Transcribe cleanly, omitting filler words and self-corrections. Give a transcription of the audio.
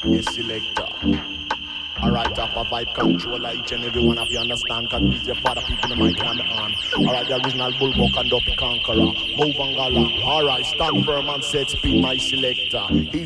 Yes, selector. Alright, top of vibe controller, each and every one of you understand, cause this is your father people in the mic and the arm. Alright, the original Bulldog and Dopey Conqueror, move and gala. Alright, stand firm and set speed, my selector.